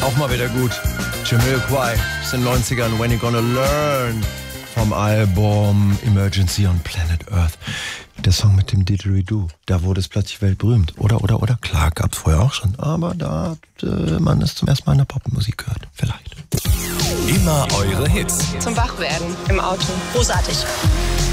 Auch mal wieder gut. Jamiroquai aus den 90ern, When You Gonna Learn vom Album Emergency on Planet Earth. Der Song mit dem Didgeridoo, da wurde es plötzlich weltberühmt. Oder. Klar, gab's vorher auch schon, aber da hat man es zum ersten Mal in der Popmusik gehört. Vielleicht. Immer eure Hits. Zum Wachwerden im Auto. Großartig.